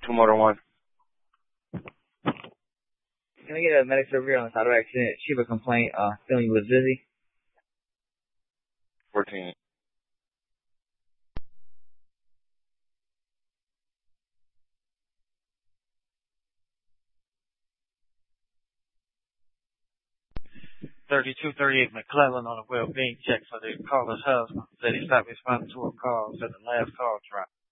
Two Motor One. Can I get a medic over here on this auto accident? She have a complaint, feeling you was busy. 14. McClellan on a well-being check for the caller's husband. Said he's not responding to a call. Said the last call dropped.